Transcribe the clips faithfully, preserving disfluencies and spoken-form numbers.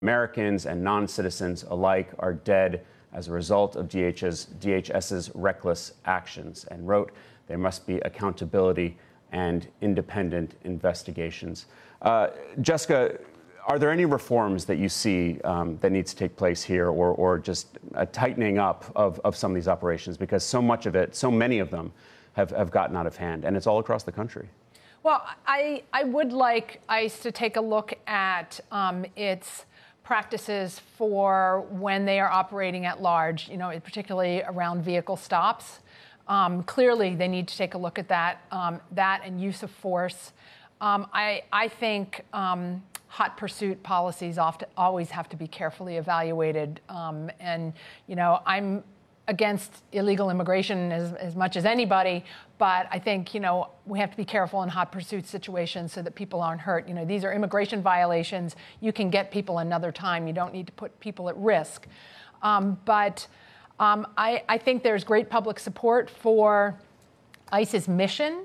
Americans and non-citizens alike are dead as a result of D H S's reckless actions, and wrote, there must be accountability and independent investigations. Uh, Jessica, are there any reforms that you see um, that needs to take place here, or, or just a tightening up of, of some of these operations? Because so much of it, so many of them have, have gotten out of hand, and it's all across the country. Well, I, I would like ICE to take a look at um, its practices for when they are operating at large, you know, particularly around vehicle stops. Um, clearly, they need to take a look at that, um, that and use of force. Um, I, I think um, hot pursuit policies often, always have to be carefully evaluated. Um, and, you know, I'm against illegal immigration as, as much as anybody, but I think, you know, we have to be careful in hot pursuit situations so that people aren't hurt. You know, these are immigration violations. You can get people another time. You don't need to put people at risk. Um, but um, I, I think there's great public support for ICE's mission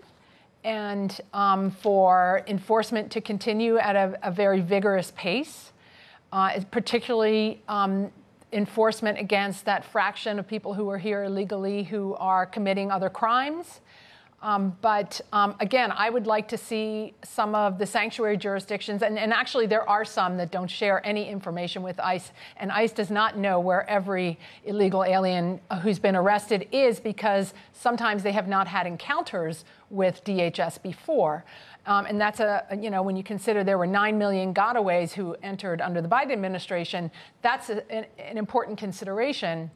and um, for enforcement to continue at a, a very vigorous pace, uh, particularly um, enforcement against that fraction of people who are here illegally who are committing other crimes. Um, but um, again, I would like to see some of the sanctuary jurisdictions, and, and actually there are some that don't share any information with ICE, and ICE does not know where every illegal alien who's been arrested is, because sometimes they have not had encounters with D H S before. Um, and that's a, you know, when you consider there were nine million gotaways who entered under the Biden administration, that's a, an, an important consideration.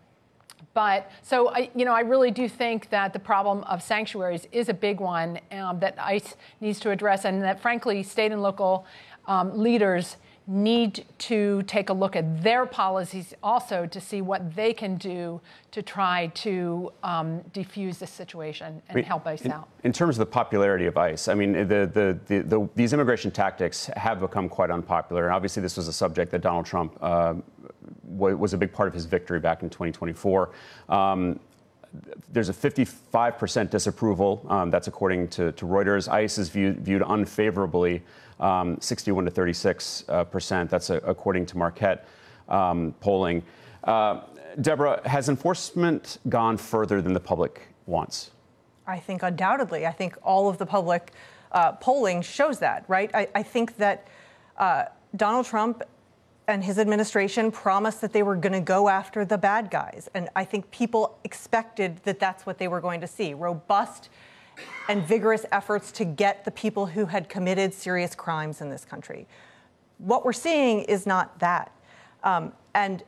But so, I, you know, I really do think that the problem of sanctuaries is a big one um, that ICE needs to address, and that, frankly, state and local um, leaders need to take a look at their policies also to see what they can do to try to um, defuse this situation and I mean, help ICE in, out. In terms of the popularity of ICE, I mean, the, the, the, the, these immigration tactics have become quite unpopular. And obviously, this was a subject that Donald Trump uh, was a big part of his victory back in twenty twenty-four. Um, There's a fifty-five percent disapproval. Um, that's according to, to Reuters. ICE is viewed, viewed unfavorably, um, sixty-one to thirty-six percent. That's a, according to Marquette um, polling. Uh, Deborah, has enforcement gone further than the public wants? I think undoubtedly. I think all of the public uh, polling shows that, right? I, I think that uh, Donald Trump and his administration promised that they were going to go after the bad guys. And I think people expected that that's what they were going to see, robust and vigorous efforts to get the people who had committed serious crimes in this country. What we're seeing is not that. Um, and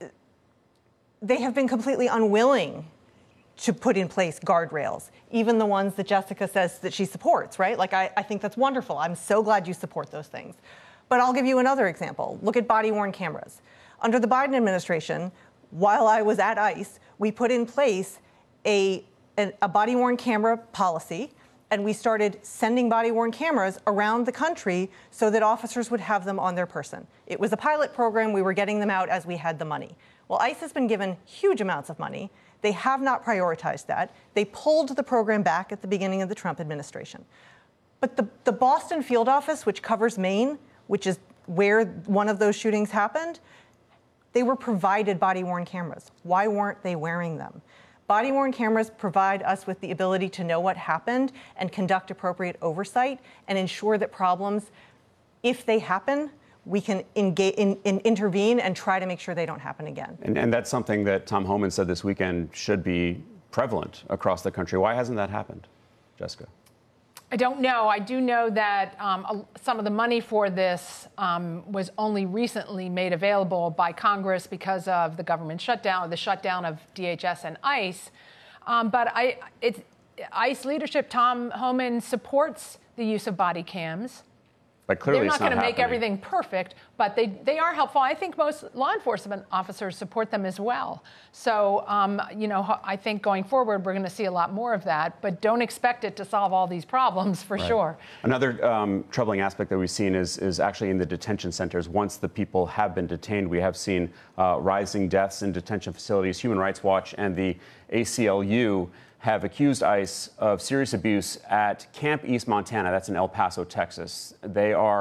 they have been completely unwilling to put in place guardrails, even the ones that Jessica says that she supports, right? Like, I, I think that's wonderful. I'm so glad you support those things. But I'll give you another example. Look at body-worn cameras. Under the Biden administration, while I was at ICE, we put in place a, a, a body-worn camera policy, and we started sending body-worn cameras around the country so that officers would have them on their person. It was a pilot program. We were getting them out as we had the money. Well, ICE has been given huge amounts of money. They have not prioritized that. They pulled the program back at the beginning of the Trump administration. But the, the Boston field office, which covers Maine, which is where one of those shootings happened, they were provided body-worn cameras. Why weren't they wearing them? Body-worn cameras provide us with the ability to know what happened and conduct appropriate oversight and ensure that problems, if they happen, we can engage, in, in, intervene and try to make sure they don't happen again. And, and that's something that Tom Homan said this weekend should be prevalent across the country. Why hasn't that happened, Jessica? I don't know. I do know that um, some of the money for this um, was only recently made available by Congress because of the government shutdown, the shutdown of D H S and ICE. Um, but I, it's, ICE leadership, Tom Homan, supports the use of body cams. But clearly They're not it's not going to make happening. everything perfect, but they, they are helpful. I think most law enforcement officers support them as well. So, um, you know, I think going forward, we're going to see a lot more of that, but don't expect it to solve all these problems for right. sure. Another um, troubling aspect that we've seen is, is actually in the detention centers. Once the people have been detained, we have seen uh, rising deaths in detention facilities. Human Rights Watch and the A C L U have accused ICE of serious abuse at Camp East Montana. That's in El Paso, Texas. They are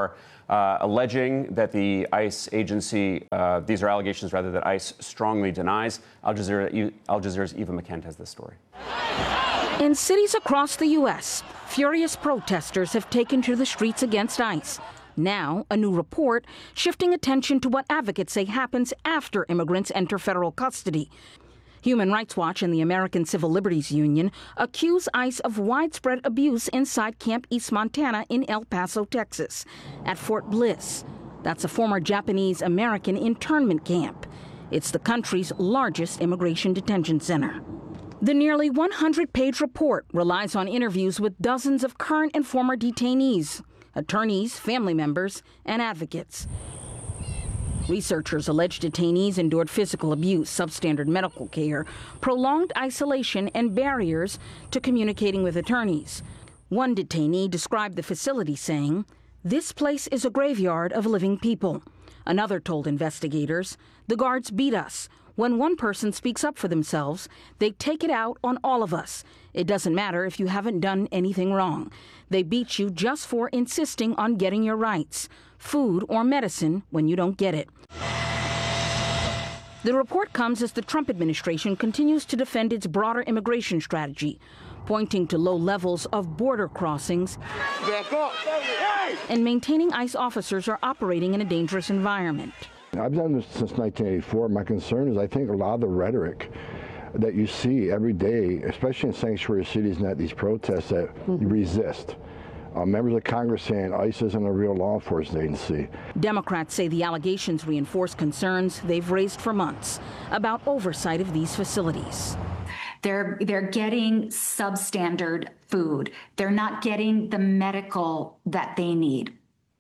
uh, alleging that the ICE agency, uh, these are allegations rather that ICE strongly denies. Al Jazeera, Al Jazeera's Eva McKend has this story. In cities across the U S, furious protesters have taken to the streets against ICE. Now, a new report shifting attention to what advocates say happens after immigrants enter federal custody. Human Rights Watch and the American Civil Liberties Union accuse ICE of widespread abuse inside Camp East Montana in El Paso, Texas, at Fort Bliss. That's a former Japanese-American internment camp. It's the country's largest immigration detention center. The nearly one hundred page report relies on interviews with dozens of current and former detainees, attorneys, family members, and advocates. Researchers allege detainees endured physical abuse, substandard medical care, prolonged isolation, and barriers to communicating with attorneys. One detainee described the facility saying, "This place is a graveyard of living people." Another told investigators, "The guards beat us. When one person speaks up for themselves, they take it out on all of us. It doesn't matter if you haven't done anything wrong. They beat you just for insisting on getting your rights, food or medicine when you don't get it." The report comes as the Trump administration continues to defend its broader immigration strategy, pointing to low levels of border crossings and maintaining ICE officers are operating in a dangerous environment. I've done this since nineteen eighty-four. My concern is I think a lot of the rhetoric that you see every day, especially in sanctuary cities and at these protests, that mm-hmm. resist. Uh, members of Congress saying ICE isn't a real law enforcement agency. Democrats say the allegations reinforce concerns they've raised for months about oversight of these facilities. They're, they're getting substandard food. They're not getting the medical that they need.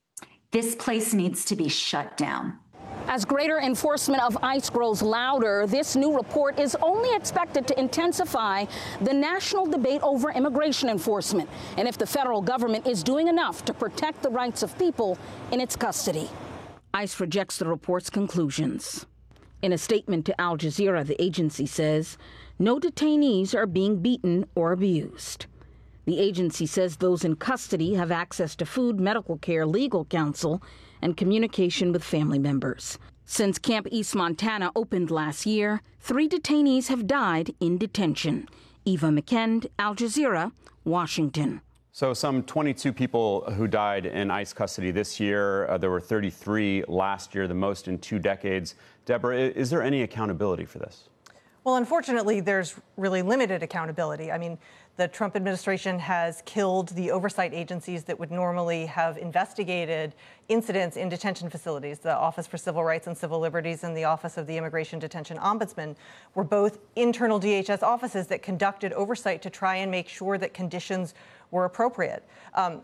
This place needs to be shut down. As greater enforcement of ICE grows louder, this new report is only expected to intensify the national debate over immigration enforcement and if the federal government is doing enough to protect the rights of people in its custody. ICE rejects the report's conclusions. In a statement to Al Jazeera, the agency says no detainees are being beaten or abused. The agency says those in custody have access to food, medical care, legal counsel, and communication with family members. Since Camp East Montana opened last year, three detainees have died in detention. Eva McKend, Al Jazeera, Washington. So some twenty-two people who died in ICE custody this year. Uh, there were thirty-three last year, the most in two decades. Deborah, is there any accountability for this? Well, unfortunately, there's really limited accountability. I mean, the Trump administration has killed the oversight agencies that would normally have investigated incidents in detention facilities. The Office for Civil Rights and Civil Liberties and the Office of the Immigration Detention Ombudsman were both internal D H S offices that conducted oversight to try and make sure that conditions were appropriate. Um,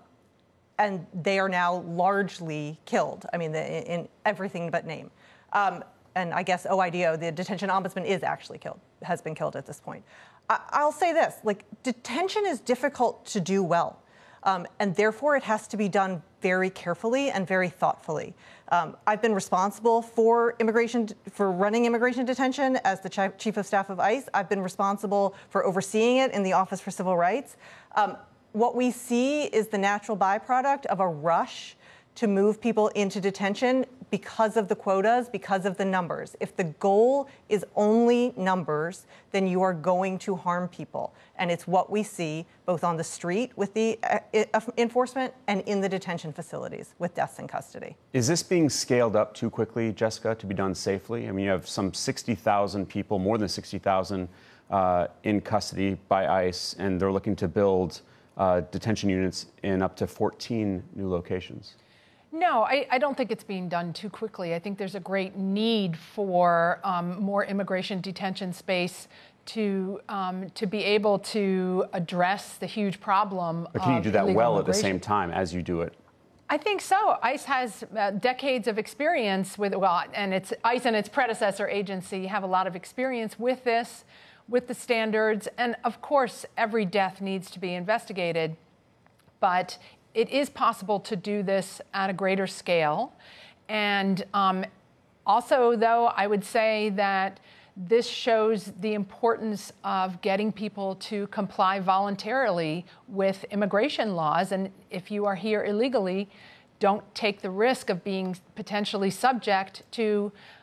and they are now largely killed. I mean, the, in everything but name. Um, and I guess O I D O, the detention ombudsman, is actually killed, has been killed at this point. I, I'll say this, like, detention is difficult to do well. Um, and therefore, it has to be done very carefully and very thoughtfully. Um, I've been responsible for immigration, for running immigration detention as the ch- chief of staff of ICE. I've been responsible for overseeing it in the Office for Civil Rights. Um, what we see is the natural byproduct of a rush to move people into detention because of the quotas, because of the numbers. If the goal is only numbers, then you are going to harm people. And it's what we see both on the street with the uh, enforcement and in the detention facilities with deaths in custody. Is this being scaled up too quickly, Jessica, to be done safely? I mean, you have some sixty thousand people, more than sixty thousand uh, in custody by ICE, and they're looking to build uh, detention units in up to fourteen new locations. No, I, I don't think it's being done too quickly. I think there's a great need for um, more immigration detention space to um, to be able to address the huge problem. But can you of do that well at the immigration. same time as you do it? I think so. ICE has uh, decades of experience with, well, and it's ICE and its predecessor agency have a lot of experience with this, with the standards. And of course, every death needs to be investigated. But it is possible to do this at a greater scale. And um, also, though, I would say that this shows the importance of getting people to comply voluntarily with immigration laws. And if you are here illegally, don't take the risk of being potentially subject to